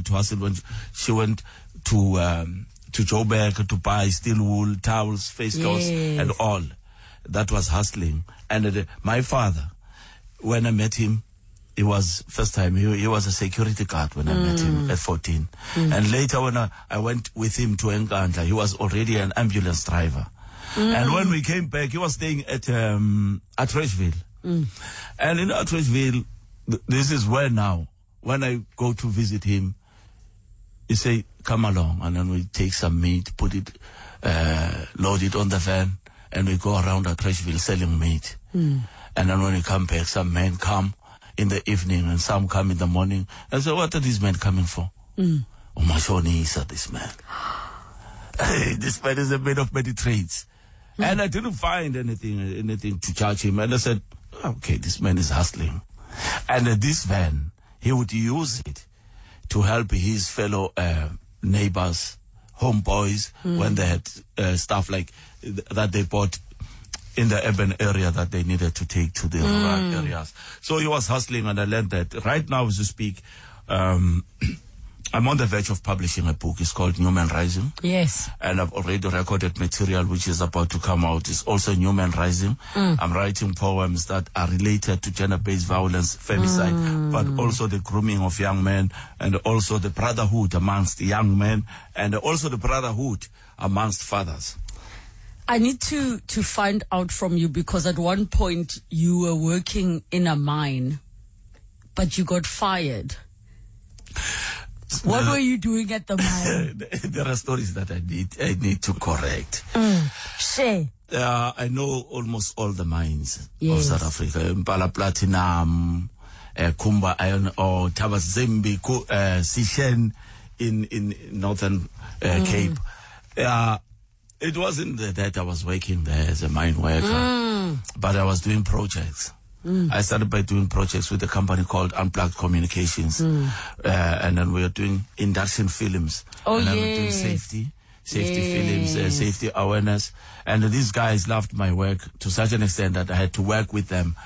to hustle when she went to Joburg to buy steel wool, towels, face cloths, and all. That was hustling. And my father, when I met him, it was first time. He was a security guard when I met him at 14. And later when I went with him to Nkandla, he was already an ambulance driver. And when we came back, he was staying at Atteridgeville. And in Atteridgeville, this is where now, when I go to visit him, he say, come along. And then we take some meat, put it, load it on the van, and we go around Atteridgeville selling meat. And then when we come back, some men come in the evening and some come in the morning. I say, what are these men coming for? Oh, my Shoni, said this man. Hey, this man is a man of many trades. And I didn't find anything to charge him. And I said, okay, this man is hustling. And this van, he would use it to help his fellow neighbors, homeboys, when they had stuff like that they bought in the urban area that they needed to take to the rural areas. So he was hustling, and I learned that. Right now, as we speak, I'm on the verge of publishing a book. It's called Newman Rising. Yes. And I've already recorded material which is about to come out. It's also Newman Rising. I'm writing poems that are related to gender-based violence, femicide, but also the grooming of young men, and also the brotherhood amongst young men, and also the brotherhood amongst fathers. I need to find out from you, because at one point you were working in a mine, but you got fired. What were you doing at the mine? There are stories that I need to correct. Share. I know almost all the mines of South Africa. Impala Platinum, Kumba Iron Ore, Thabazimbi, Sishen in Northern Cape. It wasn't that I was working there as a mine worker, but I was doing projects. I started by doing projects with a company called Unplugged Communications. And then we were doing induction films. And then we were doing safety films, safety awareness. And these guys loved my work to such an extent that I had to work with them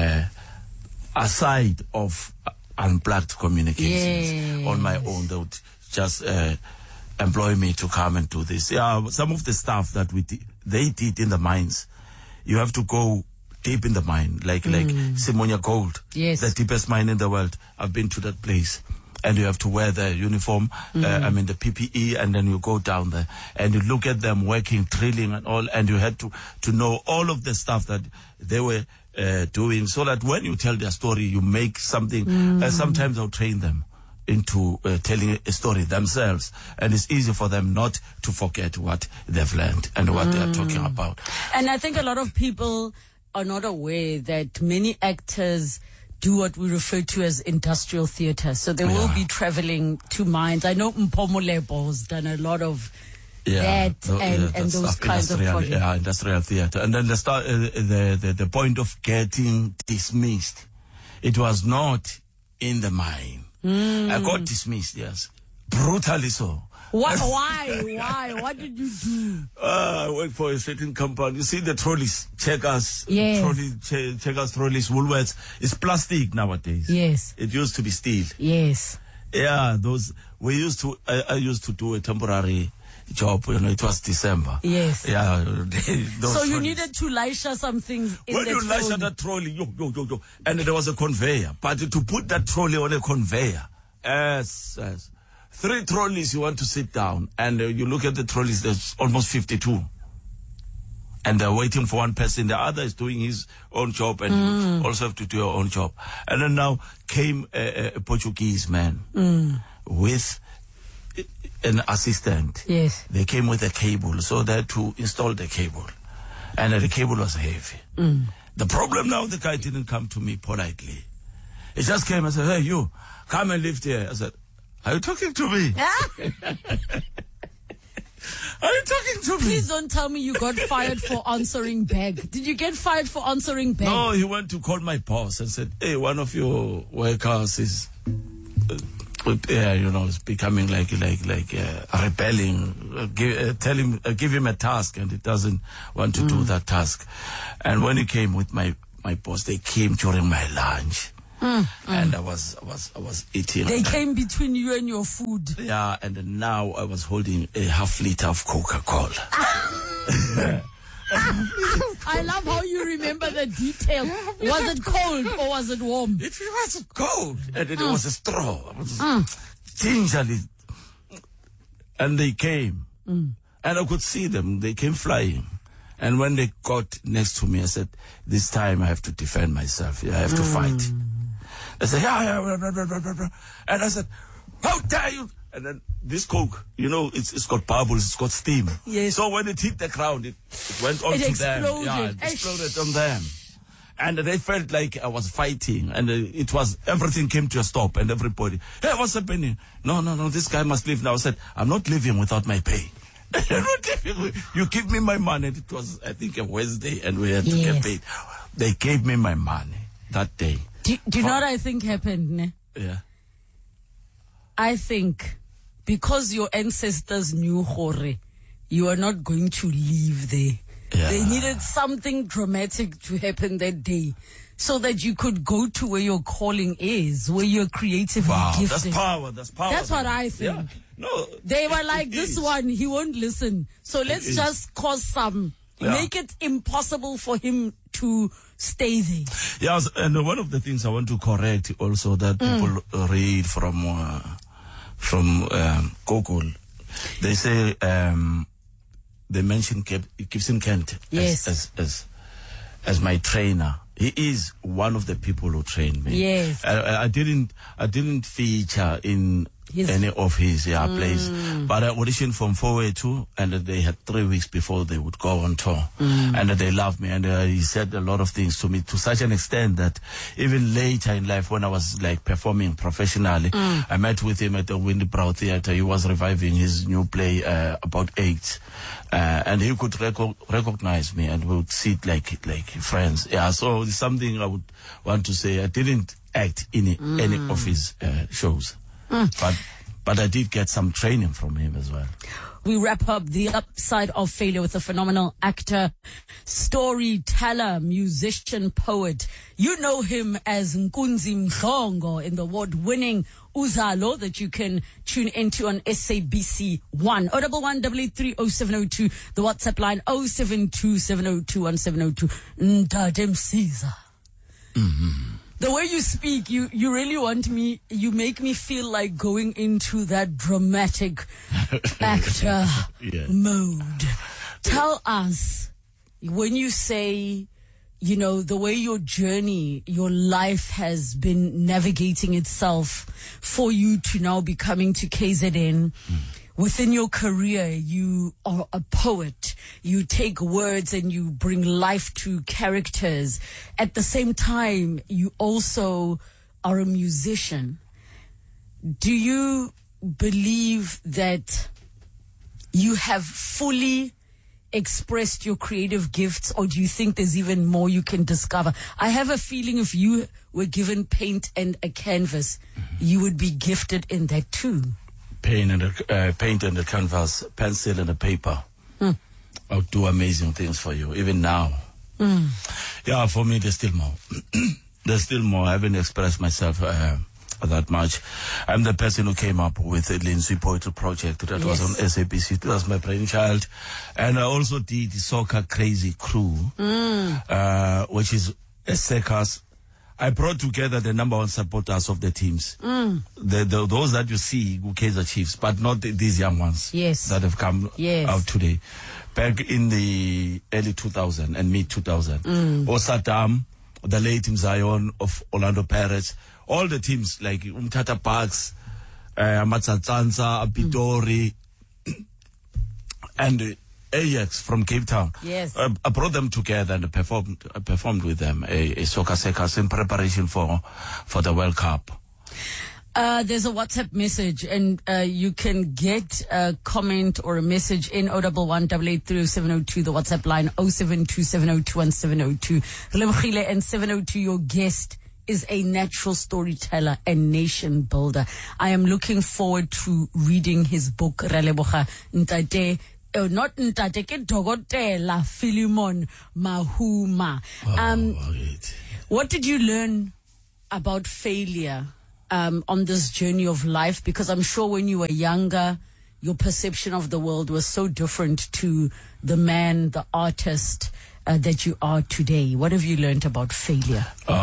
aside of Unplugged Communications on my own. They would just employ me to come and do this. Some of the stuff that they did in the mines, you have to go deep in the mine, like Simonia Gold, the deepest mine in the world. I've been to that place, and you have to wear the uniform, the PPE, and then you go down there and you look at them working, drilling and all, and you had to know all of the stuff that they were doing, so that when you tell their story, you make something. Sometimes I'll train them into telling a story themselves, and it's easy for them not to forget what they've learned and what they are talking about. And I think a lot of people are not aware that many actors do what we refer to as industrial theatre. So they will be traveling to mines. I know Mpomolebo's done a lot of that and those kinds of projects. Yeah, industrial theatre. And then the point of getting dismissed, it was not in the mine. I got dismissed, yes. Brutally so. Why? What did you do? I worked for a certain company. You see the trolleys, Checkers, Checkers trolleys, Woolworths. It's plastic nowadays. Yes. It used to be steel. Yes. Yeah, I used to do a temporary job, it was December. Yes. Yeah. So you needed to Lisha some things in when the you trolley. Lisha that trolley, and there was a conveyor. But to put that trolley on a conveyor, yes. 3 trolleys you want to sit down, and you look at the trolleys, there's almost 52. And they're waiting for one person. The other is doing his own job, and you also have to do your own job. And then now came a Portuguese man with an assistant. Yes. They came with a cable, so they had to install the cable. And the cable was heavy. The problem now, the guy didn't come to me politely. He just came and said, hey, you, come and lift here. I said, are you talking to me? Are you talking to me? Please don't tell me you got fired for answering back. Did you get fired for answering back? No, he went to call my boss and said, hey, one of your workers is, is becoming like rebelling. Give him a task, and he doesn't want to do that task. And when he came with my boss, they came during my lunch. And I was eating. They came between you and your food. Yeah, and now I was holding a half liter of Coca-Cola. I love how you remember the detail. Was it cold or was it warm? It was cold, and it was a straw. Gingerly. And they came. And I could see them. They came flying. And when they got next to me, I said, this time I have to defend myself. I have to fight. They said, yeah. And I said, how dare you? And then this Coke, it's got bubbles, it's got steam. Yes. So when it hit the ground, it went on to them. Yeah, it exploded on them. And they felt like I was fighting. And everything came to a stop. And everybody, hey, what's happening? No, this guy must leave now. I said, I'm not leaving without my pay. You give me my money. It was, I think, a Wednesday, and we had to get paid. They gave me my money that day. Do you know what I think happened? Ne? Yeah. I think because your ancestors knew Hore, you are not going to leave there. Yeah. They needed something dramatic to happen that day, so that you could go to where your calling is, where you're creatively gifted. That's power. That's what I think. Yeah. No, they were like, this one, he won't listen. So let's just cause some. Yeah. Make it impossible for him to stay there. Yes, and one of the things I want to correct also that people read from Google, they say they mention Gibson Kent as my trainer. He is one of the people who trained me. Yes, I didn't feature in any of his plays, but I auditioned from 482, and they had 3 weeks before they would go on tour, and they loved me, and he said a lot of things to me to such an extent that even later in life, when I was like performing professionally, I met with him at the Windy Brow Theatre. He was reviving his new play about AIDS, and he could recognize me, and we would sit like friends. Yeah, so it's something I would want to say. I didn't act in any of his shows. But I did get some training from him as well. We wrap up the upside of failure with a phenomenal actor, storyteller, musician, poet. You know him as Nkunzi Mhlongo in the award-winning Uzalo that you can tune into on SABC 1. 011 883 the WhatsApp line 072 Ndadem Caesar. The way you speak, you really want me, you make me feel like going into that dramatic actor mode. Tell us, when you say, the way your journey, your life has been navigating itself for you to now be coming to KZN. Within your career, you are a poet. You take words and you bring life to characters. At the same time, you also are a musician. Do you believe that you have fully expressed your creative gifts, or do you think there's even more you can discover? I have a feeling if you were given paint and a canvas, you would be gifted in that too. Paint and a canvas, pencil and a paper. I'll do amazing things for you, even now. Yeah, for me, there's still more. There's still more. I haven't expressed myself that much. I'm the person who came up with the Lindsay Poetry Project that was on SABC. That was my brainchild. And I also did the Soccer Crazy Crew, which is a circus. I brought together the number one supporters of the teams. Those that you see, Kaizer Chiefs, but not these young ones that have come out today. Back in the early 2000 and mid 2000. Osadam, the late Zion of Orlando Pirates, all the teams like Tata Parks, Matsatsansa, Pitori, and Ajax from Cape Town. Yes. I brought them together and performed with them a soccer circus in preparation for the World Cup. There's a WhatsApp message, and you can get a comment or a message in 011 883 0702, the WhatsApp line 072 702 702. Relebogile and 702, your guest is a natural storyteller and nation builder. I am looking forward to reading his book, Releboga Ntate. Not Ntate, ke Dokotela Philemon Mahuma. What did you learn about failure on this journey of life? Because I'm sure when you were younger, your perception of the world was so different to the man, the artist that you are today. What have you learned about failure?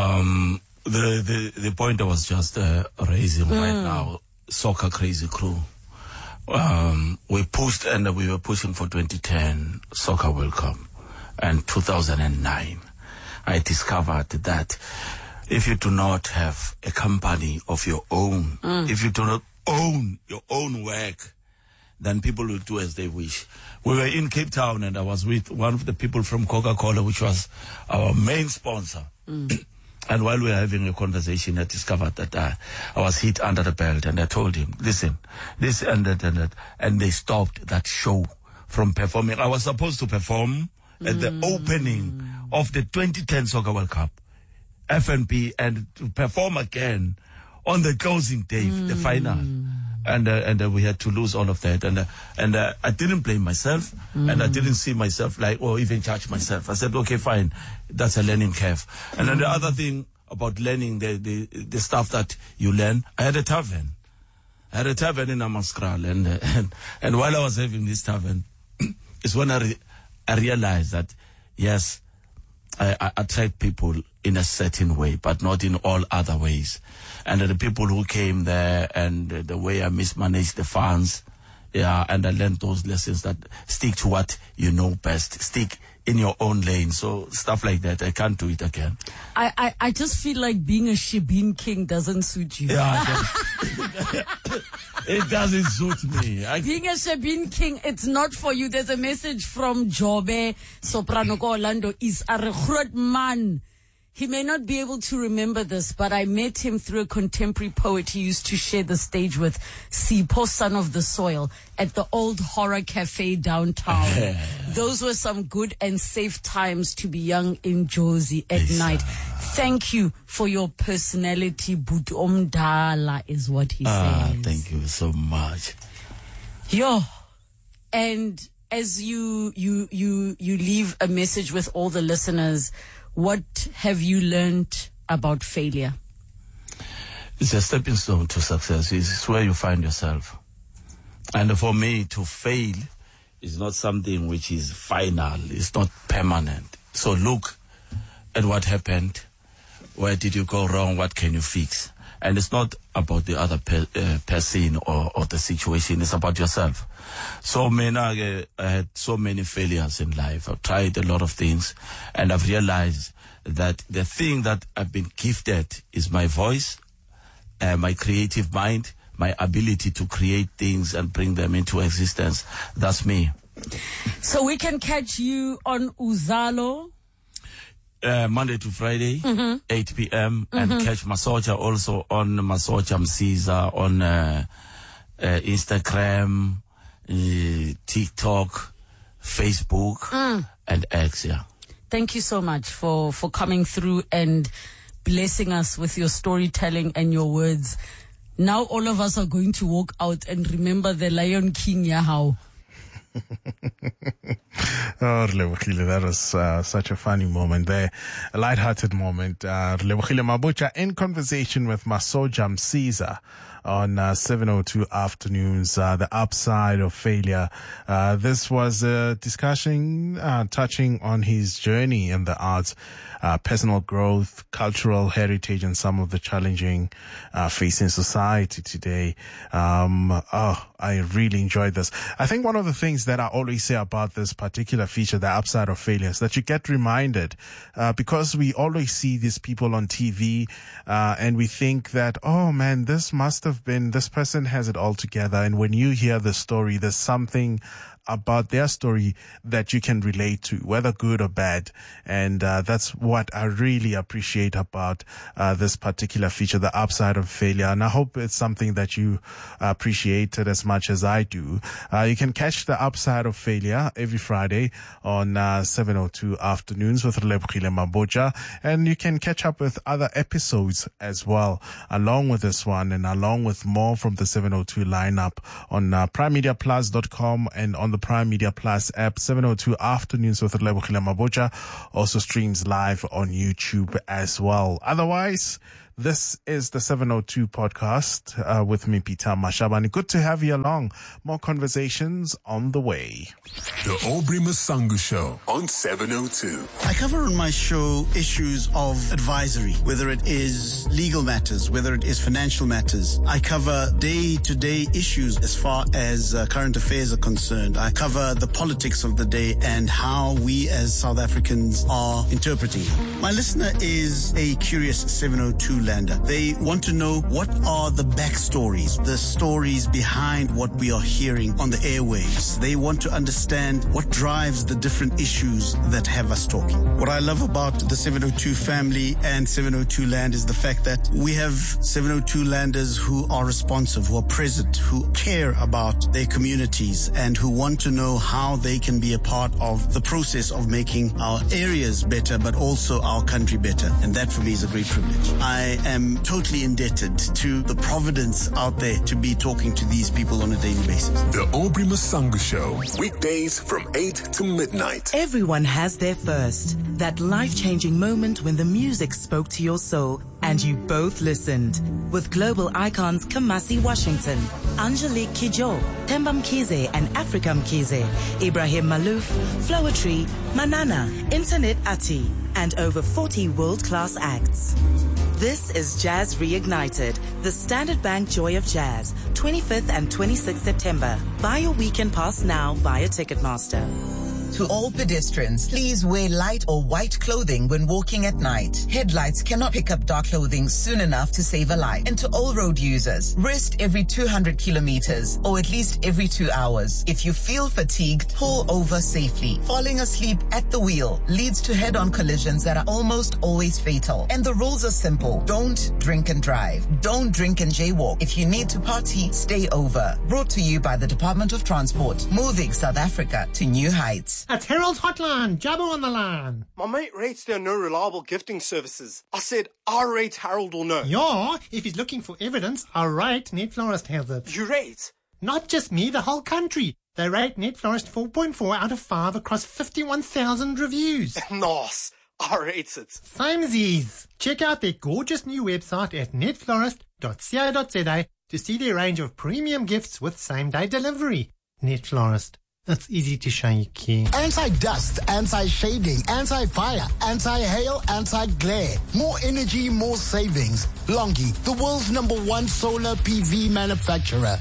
The point I was just raising right now, Soccer Crazy Crew. We pushed, and we were pushing for 2010 Soccer World Cup. And 2009, I discovered that if you do not have a company of your own, if you do not own your own work, then people will do as they wish. We were in Cape Town, and I was with one of the people from Coca-Cola, which was our main sponsor. And while we were having a conversation, I discovered that I was hit under the belt, and I told him, listen, this and that and that. And they stopped that show from performing. I was supposed to perform at the opening of the 2010 Soccer World Cup, FNP, and to perform again on the closing day, the final. And we had to lose all of that. And I didn't blame myself, and I didn't see myself or even judge myself. I said, okay, fine, that's a learning curve. And then the other thing about learning, the stuff that you learn, I had a tavern. I had a tavern in Amaskral, and while I was having this tavern, it's when I realized that, yes, I attract people in a certain way, but not in all other ways. And the people who came there, and the way I mismanaged the funds, and I learned those lessons that stick to what you know best, stick in your own lane. So stuff like that, I can't do it again. I just feel like being a Shebeen King doesn't suit you. Yeah, it doesn't suit me. Being a Shebeen King, it's not for you. There's a message from Jobe Soprano Orlando. Is a recruit man. He may not be able to remember this, but I met him through a contemporary poet he used to share the stage with, Sipho, Son of the Soil, at the old Horror Cafe downtown. Those were some good and safe times to be young in Jozi at night. Thank you for your personality, Butu Omdala, is what he says. Thank you so much. And as you leave a message with all the listeners, what have you learned about failure? It's a stepping stone to success. It's where you find yourself. And for me, to fail is not something which is final. It's not permanent. So look at what happened. Where did you go wrong? What can you fix? And it's not about the other person or the situation. It's about yourself. So I had so many failures in life. I've tried a lot of things, and I've realized that the thing that I've been gifted is my voice, my creative mind, my ability to create things and bring them into existence. That's me. So we can catch you on Uzalo? Monday to Friday, 8 p.m. And catch Masocha also on Masocha Msiza on Instagram, TikTok, Facebook, and X. Thank you so much for coming through and blessing us with your storytelling and your words. Now all of us are going to walk out and remember the Lion King Yahoo. Relebohile, that was such a funny moment there, a light-hearted moment. Relebohile Mabotja in conversation with Masocha Msiza on 702 Afternoons, the upside of failure. This was a discussion touching on his journey in the arts, personal growth, cultural heritage, and some of the challenging facing society today. I really enjoyed this. I think one of the things that I always say about this particular feature, the upside of failure, is that you get reminded, because we always see these people on TV, and we think that, oh man, this person has it all together. And when you hear the story, there's something about their story that you can relate to, whether good or bad. And that's what I really appreciate about this particular feature, the upside of failure. And I hope it's something that you appreciated as much as I do. You can catch the upside of failure every Friday on 702 Afternoons with Relebohile Mabotja. And you can catch up with other episodes as well, along with this one and along with more from the 702 lineup on primemediaplus.com and on the Prime Media Plus app. 702 Afternoons with Relebohile Mabotja also streams live on YouTube as well. Otherwise, This is the 702 podcast with me, Peter Mashabane. Good to have you along. More conversations on the way. The Aubrey Masango Show on 702. I cover on my show issues of advisory, whether it is legal matters, whether it is financial matters. I cover day-to-day issues as far as current affairs are concerned. I cover the politics of the day and how we as South Africans are interpreting. My listener is a curious 702 lander. They want to know what are the backstories, the stories behind what we are hearing on the airwaves. They want to understand what drives the different issues that have us talking. What I love about the 702 family and 702 land is the fact that we have 702 landers who are responsive, who are present, who care about their communities and who want to know how they can be a part of the process of making our areas better, but also our country better. And that for me is a great privilege. I am totally indebted to the providence out there to be talking to these people on a daily basis. The Aubrey Masango Show, weekdays from 8 to midnight. Everyone has their first, that life-changing moment when the music spoke to your soul and you both listened. With global icons Kamasi Washington, Angelique Kidjo, Themba Mkhize and Africa Mkhize, Ibrahim Malouf, Floetry, Manana, Internet Ati, and over 40 world-class acts. This is Jazz Reignited, the Standard Bank Joy of Jazz, 25th and 26th September. Buy your weekend pass now via Ticketmaster. To all pedestrians, please wear light or white clothing when walking at night. Headlights cannot pick up dark clothing soon enough to save a life. And to all road users, rest every 200 kilometers or at least every 2 hours. If you feel fatigued, pull over safely. Falling asleep at the wheel leads to head-on collisions that are almost always fatal. And the rules are simple. Don't drink and drive. Don't drink and jaywalk. If you need to party, stay over. Brought to you by the Department of Transport, moving South Africa to new heights. At Harold's Hotline, Jabba on the line. My mate rates there are no reliable gifting services. I said, I rate Harold will know. Yeah, if he's looking for evidence, I rate Net Florist has it. You rate? Not just me, the whole country. They rate Net Florist 4.4 out of 5 across 51,000 reviews. Nice. I rate it. Samesies. Check out their gorgeous new website at netflorist.co.za to see their range of premium gifts with same-day delivery. Net Florist. It's easy to show you care. Anti-dust, anti-shading, anti-fire, anti-hail, anti-glare. More energy, more savings. Longi, the world's #1 solar PV manufacturer.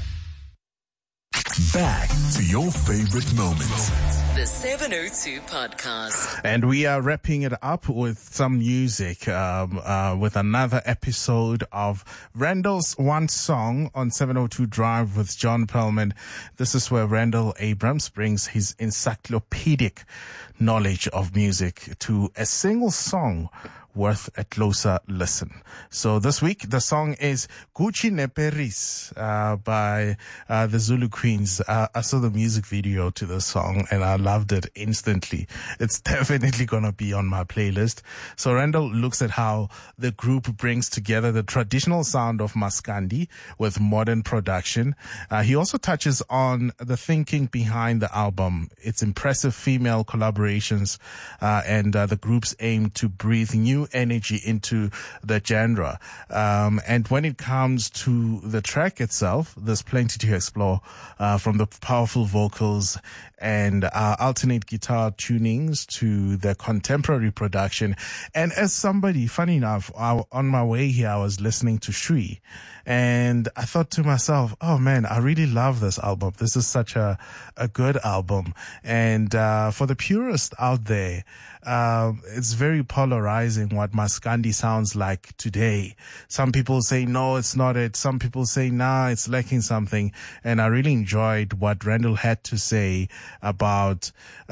Back to your favorite moments. The 702 podcast. And we are wrapping it up with some music, with another episode of Randall's One Song on 702 Drive with John Perlman. This is where Randall Abrams brings his encyclopedic knowledge of music to a single song worth a closer listen. So this week, the song is Gucci Neperis, by, the Zulu Queens. I saw the music video to the song and I loved it instantly. It's definitely gonna be on my playlist. So Randall looks at how the group brings together the traditional sound of Maskandi with modern production. He also touches on the thinking behind the album, its impressive female collaborations, and the group's aim to breathe new energy into the genre. And when it comes to the track itself, there's plenty to explore, from the powerful vocals and alternate guitar tunings to the contemporary production. And as somebody, funny enough, on my way here, I was listening to Shri, and I thought to myself, oh man, I really love this album. This is such a good album. And for the purist out there, it's very polarizing what Maskandi sounds like today. Some people say, no, it's not it. Some people say, nah, it's lacking something. And I really enjoyed what Randall had to say about,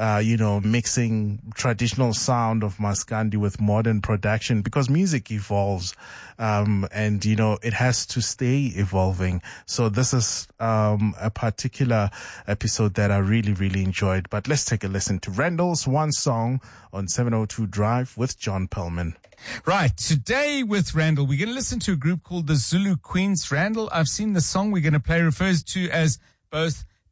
mixing traditional sound of Maskandi with modern production, because music evolves. And it has to stay evolving. So this is, a particular episode that I really, really enjoyed. But let's take a listen to Randall's One Song on 702 Drive with John Perlman. Right. Today with Randall, we're going to listen to a group called the Zulu Queens. Randall, I've seen the song we're going to play refers to as both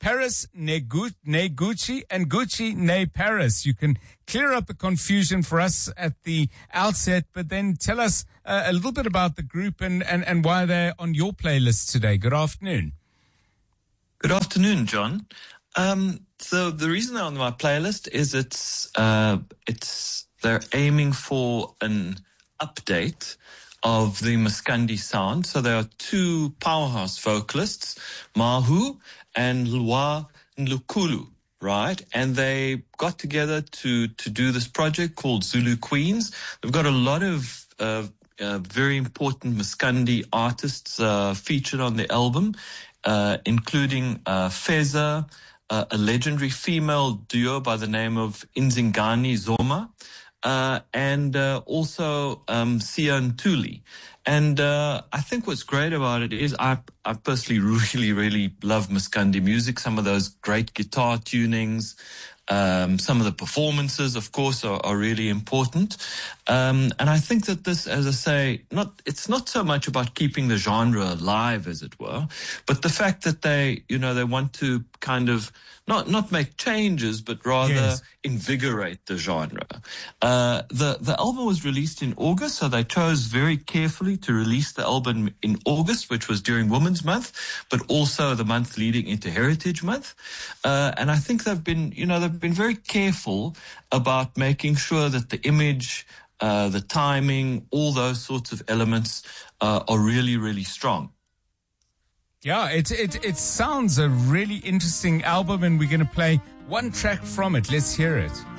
Paris ne Gucci and Gucci ne Paris. You can clear up the confusion for us at the outset, but then tell us a little bit about the group and why they're on your playlist today. Good afternoon. Good afternoon, John. So the reason they're on my playlist is they're aiming for an update of the Maskandi sound. So there are two powerhouse vocalists, Mahu and Lwa Nlukulu, right? And they got together to do this project called Zulu Queens. They've got a lot of very important Maskandi artists featured on the album, including Feza, a legendary female duo by the name of Inzingani Zoma, and also Sia Ntuli. And I think what's great about it is I personally really, really love Maskandi music. Some of those great guitar tunings, some of the performances, of course, are really important. And I think that this, as I say, it's not so much about keeping the genre alive, as it were, but the fact that they want to kind of not make changes, but rather invigorate the genre. The album was released in August, so they chose very carefully to release the album in August, which was during Women's Month, but also the month leading into Heritage Month. And I think they've been very careful about making sure that the image, the timing, all those sorts of elements are really, really strong. Yeah, it sounds a really interesting album, and we're going to play one track from it. Let's hear it.